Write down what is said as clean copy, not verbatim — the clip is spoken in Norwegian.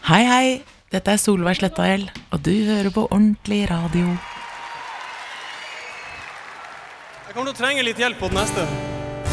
Hei, hei, dette Solveig Slettael, og du hører på Ordentlig Radio. Jeg kommer til å trenge litt hjelp på den neste.